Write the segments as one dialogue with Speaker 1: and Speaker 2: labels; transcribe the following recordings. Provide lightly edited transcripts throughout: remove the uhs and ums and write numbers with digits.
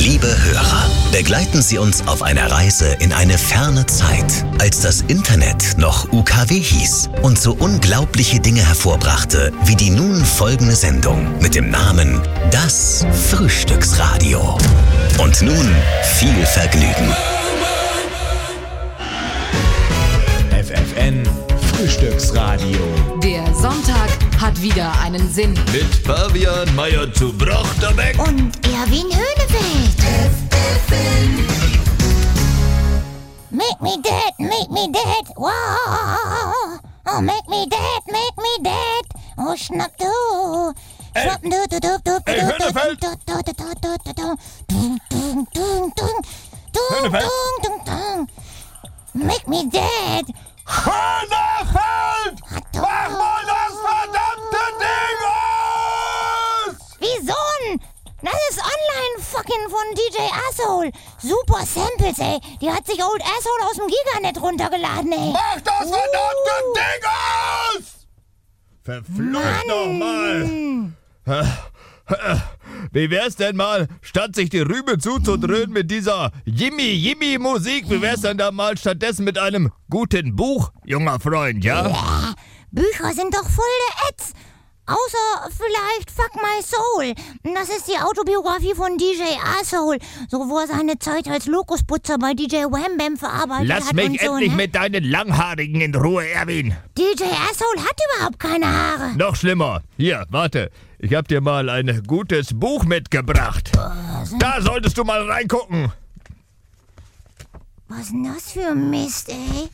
Speaker 1: Liebe Hörer, begleiten Sie uns auf einer Reise in eine ferne Zeit, als das Internet noch UKW hieß und so unglaubliche Dinge hervorbrachte, wie die nun folgende Sendung mit dem Namen Das Frühstücksradio. Und nun viel Vergnügen.
Speaker 2: FFN Frühstücksradio.
Speaker 3: Der Sonntag hat wieder einen Sinn.
Speaker 4: Mit Fabian Meyer zu Brochterbeck
Speaker 5: und Erwin Höhnefeld. Make me dead, wow. Oh, make me dead. Oh, schnapp du. Schnapp du.
Speaker 4: Hey, Höhnefeld. Höhnefeld.
Speaker 5: Make me dead.
Speaker 4: Höhnefeld! Mach mal das verdammte Ding aus!
Speaker 5: Wieso? Das ist Online-Fucking von DJ Asshole. Super Samples, ey. Die hat sich Old Asshole aus dem Giganet runtergeladen, ey.
Speaker 4: Mach das verdammte Ding aus! Verflucht nochmal! Wie wär's denn mal, statt sich die Rübe zuzudröhnen mit dieser Jimmy-Musik, wie wär's denn da mal stattdessen mit einem guten Buch, junger Freund, ja?
Speaker 5: Ja, Bücher sind doch voll der Ätz. Außer vielleicht Fuck My Soul. Das ist die Autobiografie von DJ Asshole. So, wo er seine Zeit als Lokusputzer bei DJ Wham Bam verarbeitet
Speaker 4: Lass
Speaker 5: hat
Speaker 4: mich
Speaker 5: und so,
Speaker 4: endlich
Speaker 5: ne?
Speaker 4: mit deinen Langhaarigen in Ruhe, Erwin.
Speaker 5: DJ Asshole hat überhaupt keine Haare.
Speaker 4: Noch schlimmer. Hier, warte. Ich hab dir mal ein gutes Buch mitgebracht. Da solltest du mal reingucken.
Speaker 5: Was ist denn das für Mist, ey?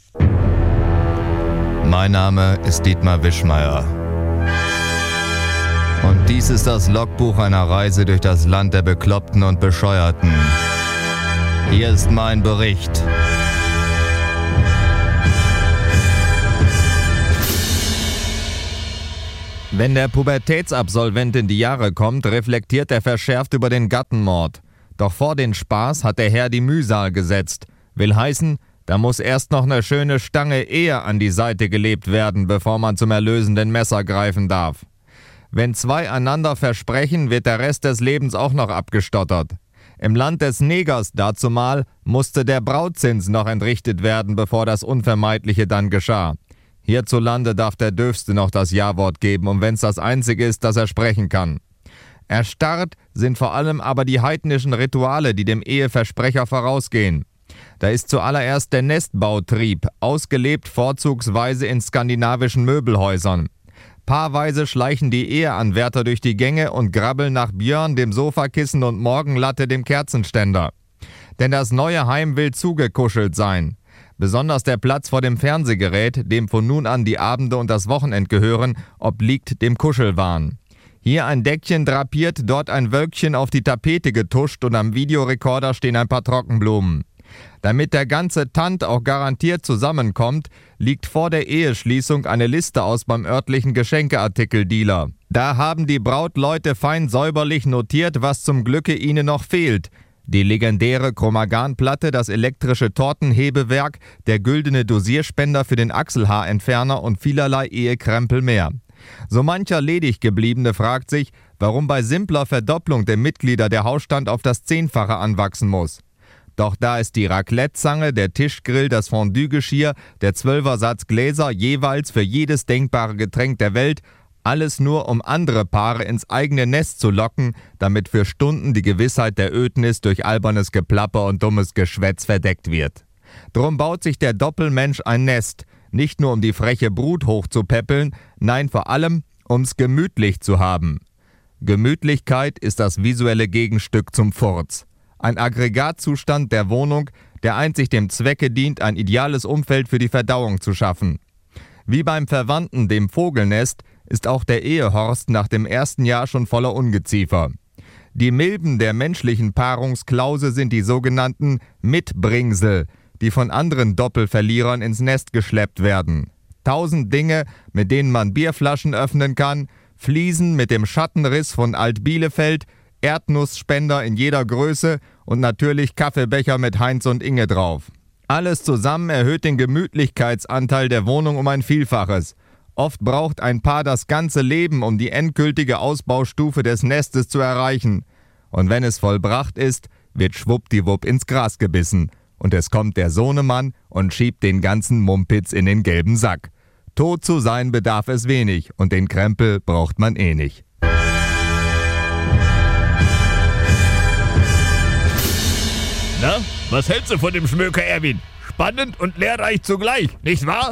Speaker 6: Mein Name ist Dietmar Wischmeier. Und dies ist das Logbuch einer Reise durch das Land der Bekloppten und Bescheuerten. Hier ist mein Bericht. Wenn der Pubertätsabsolvent in die Jahre kommt, reflektiert er verschärft über den Gattenmord. Doch vor den Spaß hat der Herr die Mühsal gesetzt. Will heißen, da muss erst noch eine schöne Stange Ehe an die Seite gelebt werden, bevor man zum erlösenden Messer greifen darf. Wenn zwei einander versprechen, wird der Rest des Lebens auch noch abgestottert. Im Land des Negers dazumal musste der Brautzins noch entrichtet werden, bevor das Unvermeidliche dann geschah. Hierzulande darf der Dürfste noch das Ja-Wort geben, und wenn's das Einzige ist, das er sprechen kann. Erstarrt sind vor allem aber die heidnischen Rituale, die dem Eheversprecher vorausgehen. Da ist zuallererst der Nestbautrieb, ausgelebt vorzugsweise in skandinavischen Möbelhäusern. Paarweise schleichen die Eheanwärter durch die Gänge und grabbeln nach Björn, dem Sofakissen, und Morgenlatte, dem Kerzenständer. Denn das neue Heim will zugekuschelt sein. Besonders der Platz vor dem Fernsehgerät, dem von nun an die Abende und das Wochenend gehören, obliegt dem Kuschelwahn. Hier ein Deckchen drapiert, dort ein Wölkchen auf die Tapete getuscht und am Videorekorder stehen ein paar Trockenblumen. Damit der ganze Tant auch garantiert zusammenkommt, liegt vor der Eheschließung eine Liste aus beim örtlichen Geschenkeartikeldealer. Da haben die Brautleute fein säuberlich notiert, was zum Glücke ihnen noch fehlt. Die legendäre Chromagan-Platte, das elektrische Tortenhebewerk, der güldene Dosierspender für den Achselhaarentferner und vielerlei Ehekrempel mehr. So mancher ledig gebliebene fragt sich, warum bei simpler Verdopplung der Mitglieder der Hausstand auf das 10-fache anwachsen muss. Doch da ist die Raclette-Zange, der Tischgrill, das Fondue-Geschirr, der 12er-Satz Gläser jeweils für jedes denkbare Getränk der Welt, alles nur, um andere Paare ins eigene Nest zu locken, damit für Stunden die Gewissheit der Ödnis durch albernes Geplapper und dummes Geschwätz verdeckt wird. Drum baut sich der Doppelmensch ein Nest, nicht nur um die freche Brut hochzupäppeln, nein, vor allem, um's gemütlich zu haben. Gemütlichkeit ist das visuelle Gegenstück zum Furz. Ein Aggregatzustand der Wohnung, der einzig dem Zwecke dient, ein ideales Umfeld für die Verdauung zu schaffen. Wie beim Verwandten, dem Vogelnest, ist auch der Ehehorst nach dem ersten Jahr schon voller Ungeziefer. Die Milben der menschlichen Paarungsklause sind die sogenannten Mitbringsel, die von anderen Doppelverlierern ins Nest geschleppt werden. 1000 Dinge, mit denen man Bierflaschen öffnen kann, Fliesen mit dem Schattenriss von Alt-Bielefeld, Erdnussspender in jeder Größe und natürlich Kaffeebecher mit Heinz und Inge drauf. Alles zusammen erhöht den Gemütlichkeitsanteil der Wohnung um ein Vielfaches. Oft braucht ein Paar das ganze Leben, um die endgültige Ausbaustufe des Nestes zu erreichen. Und wenn es vollbracht ist, wird schwuppdiwupp ins Gras gebissen. Und es kommt der Sohnemann und schiebt den ganzen Mumpitz in den gelben Sack. Tot zu sein bedarf es wenig und den Krempel braucht man eh nicht.
Speaker 4: Na, was hältst du von dem Schmöker, Erwin? Spannend und lehrreich zugleich, nicht wahr?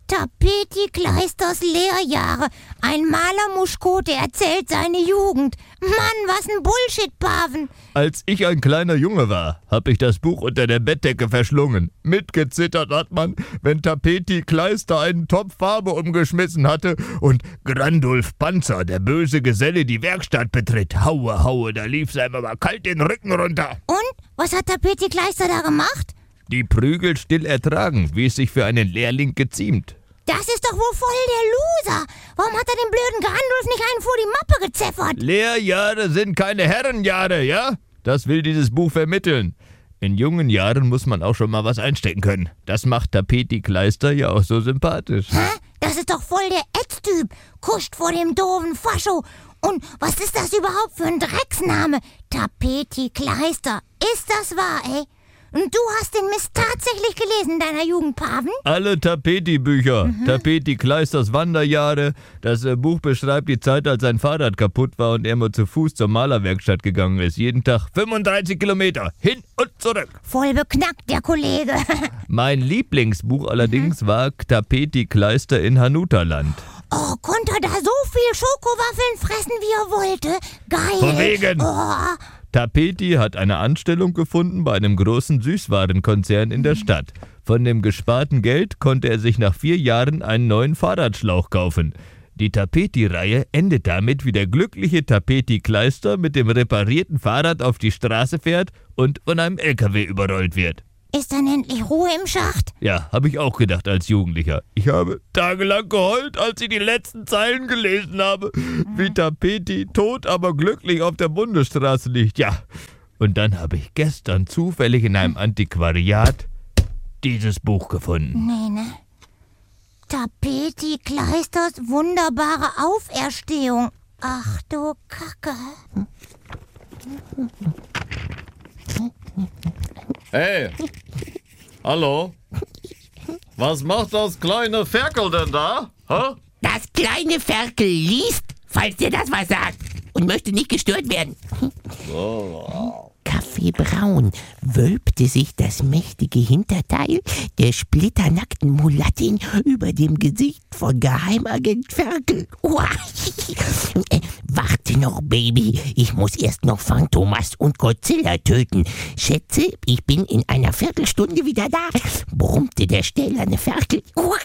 Speaker 5: Tapeti Kleisters Lehrjahre. Ein Malermuschko, der erzählt seine Jugend. Mann, was ein Bullshit, Paven.
Speaker 4: Als ich ein kleiner Junge war, hab ich das Buch unter der Bettdecke verschlungen. Mitgezittert hat man, wenn Tapeti Kleister einen Topf Farbe umgeschmissen hatte und Grandulf Panzer, der böse Geselle, die Werkstatt betritt. Haue, haue, da lief's einem aber kalt den Rücken runter.
Speaker 5: Und? Was hat Tapeti Kleister da gemacht?
Speaker 4: Die Prügel still ertragen, wie es sich für einen Lehrling geziemt.
Speaker 5: Das ist doch wohl voll der Loser. Warum hat er den blöden Grandulf nicht einen vor die Mappe gezeffert?
Speaker 4: Lehrjahre sind keine Herrenjahre, ja? Das will dieses Buch vermitteln. In jungen Jahren muss man auch schon mal was einstecken können. Das macht Tapeti Kleister ja auch so sympathisch.
Speaker 5: Hä? Das ist doch voll der Ätztyp. Kuscht vor dem doofen Fascho. Und was ist das überhaupt für ein Drecksname? Tapeti Kleister. Ist das wahr, ey? Und du hast den Mist tatsächlich gelesen in deiner Jugend, Paven?
Speaker 4: Alle Tapeti-Bücher. Tapeti Kleisters Wanderjahre. Das Buch beschreibt die Zeit, als sein Fahrrad kaputt war und er mal zu Fuß zur Malerwerkstatt gegangen ist. Jeden Tag 35 Kilometer. Hin und zurück.
Speaker 5: Voll beknackt, der Kollege.
Speaker 4: Mein Lieblingsbuch allerdings war Tapeti Kleister in Hanutaland.
Speaker 5: Oh, konnte er da so viel Schokowaffeln fressen, wie er wollte? Geil.
Speaker 4: Von wegen.
Speaker 5: Oh.
Speaker 4: Tapeti hat eine Anstellung gefunden bei einem großen Süßwarenkonzern in der Stadt. Von dem gesparten Geld konnte er sich nach 4 Jahren einen neuen Fahrradschlauch kaufen. Die Tapeti-Reihe endet damit, wie der glückliche Tapeti Kleister mit dem reparierten Fahrrad auf die Straße fährt und von einem LKW überrollt wird.
Speaker 5: Ist dann endlich Ruhe im Schacht?
Speaker 4: Ja, habe ich auch gedacht als Jugendlicher. Ich habe tagelang geheult, als ich die letzten Zeilen gelesen habe. Wie Tapeti tot, aber glücklich auf der Bundesstraße liegt. Ja, und dann habe ich gestern zufällig in einem Antiquariat dieses Buch gefunden.
Speaker 5: Nee, ne? Tapeti Kleisters wunderbare Auferstehung. Ach du Kacke.
Speaker 6: Hey, hallo? Was macht das kleine Ferkel denn da? Hä?
Speaker 7: Das kleine Ferkel liest, falls dir das was sagt, und möchte nicht gestört werden. Kaffeebraun wölbte sich das mächtige Hinterteil der splitternackten Mulattin über dem Gesicht von Geheimagent Ferkel. Warte noch, Baby, ich muss erst noch Phantomas und Godzilla töten. Schätze, ich bin in einer Viertelstunde wieder da, brummte der stählerne Ferkel.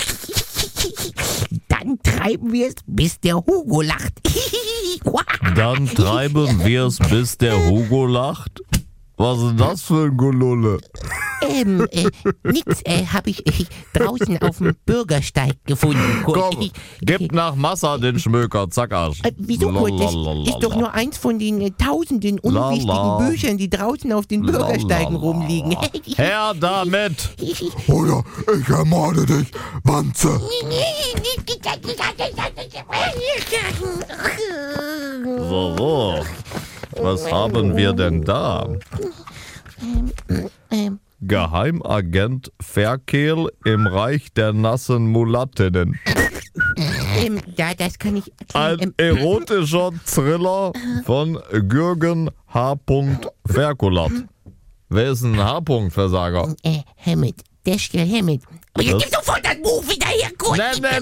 Speaker 7: Dann treiben wir es, bis der Hugo lacht.
Speaker 6: Dann treiben wir's, bis der Hugo lacht? Was ist das für ein Golulle?
Speaker 7: Nix, hab ich draußen auf dem Bürgersteig gefunden.
Speaker 6: Komm, gib nach Massa den Schmöker, zack Arsch.
Speaker 7: Wieso, Kurt? Das ist doch nur eins von den tausenden unwichtigen Büchern, die draußen auf den Bürgersteigen rumliegen.
Speaker 6: Her damit!
Speaker 8: Oder ich ermorde dich, Wanze.
Speaker 6: So. Was haben wir denn da? Geheimagent Ferkel im Reich der nassen Mulattinnen.
Speaker 7: Ja, das kann ich...
Speaker 6: Ein erotischer Thriller von Jürgen H. Ferkulat. Wer ist ein H-Versager?
Speaker 7: Hammett. Dashiell Hammett. Aber jetzt gib sofort das Buch wieder her, Kurt.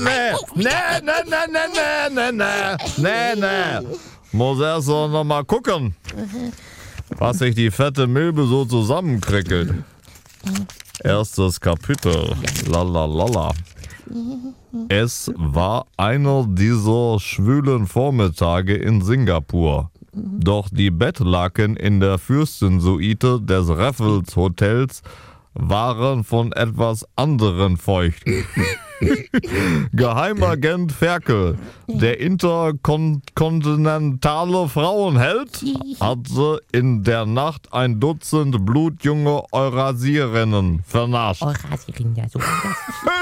Speaker 6: Nee. Muss erst noch mal gucken, was sich die fette Milbe so zusammenkrickelt. Erstes Kapitel. Lalalala. Es war einer dieser schwülen Vormittage in Singapur. Doch die Bettlaken in der Fürstensuite des Raffles Hotels waren von etwas anderen feucht. Geheimagent Ferkel, der interkontinentale Frauenheld, hatte in der Nacht ein Dutzend blutjunge Eurasierinnen vernascht.
Speaker 7: Eurasierin, ja, so war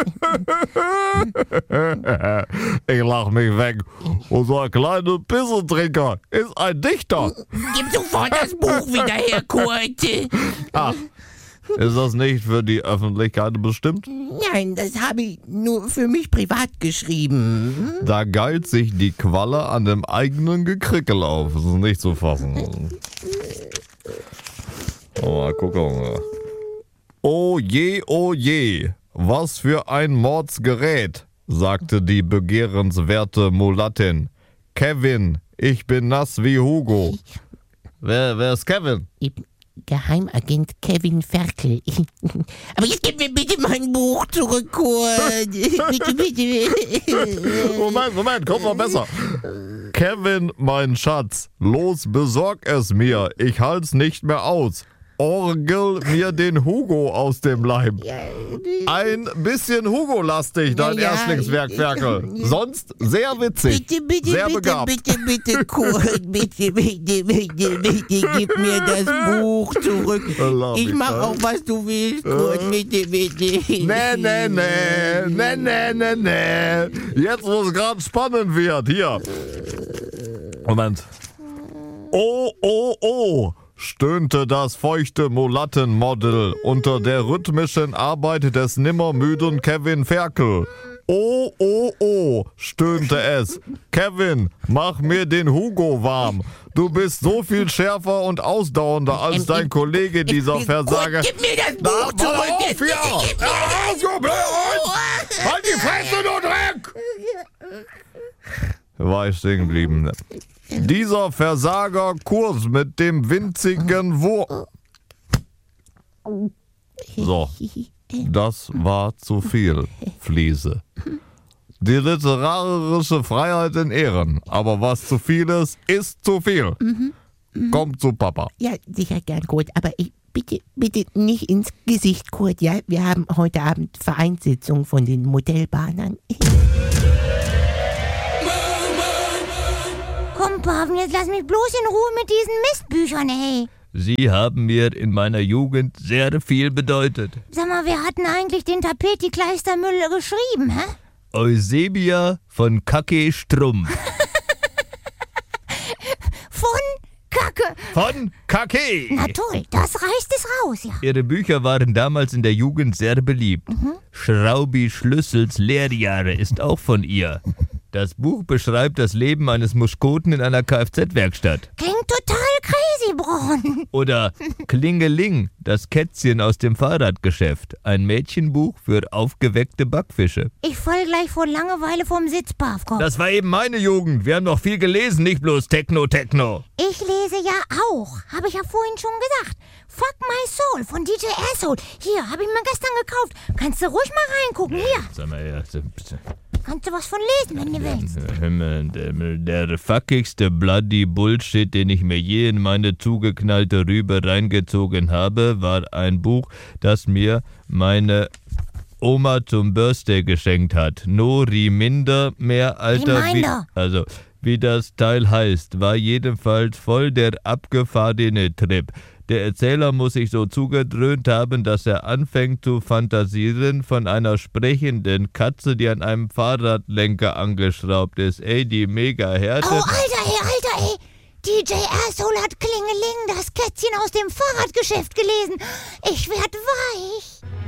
Speaker 7: das.
Speaker 6: Ich lach mich weg. Unser kleiner Pissetrinker ist ein Dichter.
Speaker 7: Gib sofort das Buch wieder her, Kurt.
Speaker 6: Ach, ist das nicht für die Öffentlichkeit bestimmt?
Speaker 7: Nein, das habe ich nur für mich privat geschrieben.
Speaker 6: Da geilt sich die Qualle an dem eigenen Gekrickel auf. Das ist nicht zu fassen. Mal gucken. Oh je, was für ein Mordsgerät, sagte die begehrenswerte Mulattin. Kevin, ich bin nass wie Hugo. Wer ist Kevin?
Speaker 7: Geheimagent Kevin Ferkel. Aber jetzt gib mir bitte mein Buch zurück, Kurt. Bitte.
Speaker 6: Moment, kommt noch besser. Kevin, mein Schatz, los besorg es mir. Ich halt's nicht mehr aus. Orgel mir den Hugo aus dem Leib. Ein bisschen Hugo-lastig, dein Erstlingswerk, Ferkel. Sonst sehr witzig.
Speaker 7: Bitte,
Speaker 6: sehr begabt.
Speaker 7: Bitte, Kurt. Bitte, gib mir das Buch zurück. Ich mach auch, was du willst, Kurt. Bitte.
Speaker 6: Nee. Jetzt, wo es gerade spannend wird. Hier. Moment. Oh, stöhnte das feuchte Mulattenmodel unter der rhythmischen Arbeit des nimmermüden Kevin Ferkel. Oh, stöhnte es. Kevin, mach mir den Hugo warm. Du bist so viel schärfer und ausdauernder als dein Kollege, dieser Versager.
Speaker 7: Gib mir das Buch zurück.
Speaker 6: Halt die Fresse, du Dreck! War ich stehen geblieben. Dieser Versager-Kurs mit dem winzigen So, das war zu viel, Fliese. Die literarische Freiheit in Ehren, aber was zu viel ist zu viel. Kommt zu Papa.
Speaker 7: Ja, sicher gern, Kurt, aber bitte nicht ins Gesicht, Kurt, ja? Wir haben heute Abend Vereinssitzung von den Modellbahnern.
Speaker 5: Komm, Paven, jetzt lass mich bloß in Ruhe mit diesen Mistbüchern, ey.
Speaker 4: Sie haben mir in meiner Jugend sehr viel bedeutet.
Speaker 5: Sag mal, wer hat denn eigentlich den Tapeti-Kleistermüll geschrieben, hä?
Speaker 4: Eusebia von Kacke Strumpf. Von Kacke.
Speaker 5: Na toll, das reißt es raus, ja.
Speaker 4: Ihre Bücher waren damals in der Jugend sehr beliebt. Schraubi Schlüssels Lehrjahre ist auch von ihr. Das Buch beschreibt das Leben eines Muskoten in einer Kfz-Werkstatt.
Speaker 5: Klingt total crazy, Bron.
Speaker 4: Oder Klingeling, das Kätzchen aus dem Fahrradgeschäft. Ein Mädchenbuch für aufgeweckte Backfische.
Speaker 5: Ich fall gleich vor Langeweile vom Sitz, Pavkov.
Speaker 4: Das war eben meine Jugend. Wir haben noch viel gelesen, nicht bloß Techno.
Speaker 5: Ich lese ja auch. Habe ich ja vorhin schon gesagt. Fuck My Soul von DJ Asshole. Hier, habe ich mir gestern gekauft. Kannst du ruhig mal reingucken. Hier.
Speaker 4: Sag mal, ja,
Speaker 5: Kannst du was von lesen, wenn du willst.
Speaker 4: Der fuckigste bloody Bullshit, den ich mir je in meine zugeknallte Rübe reingezogen habe, war ein Buch, das mir meine zum Birthday geschenkt hat. No Reminder mehr, Alter. Wie das Teil heißt, war jedenfalls voll der abgefahrene Trip. Der Erzähler muss sich so zugedröhnt haben, dass er anfängt zu fantasieren von einer sprechenden Katze, die an einem Fahrradlenker angeschraubt ist. Ey, die Mega-Härte.
Speaker 5: Oh, Alter, ey. DJ Asshole hat Klingeling, das Kätzchen aus dem Fahrradgeschäft gelesen. Ich werd weich.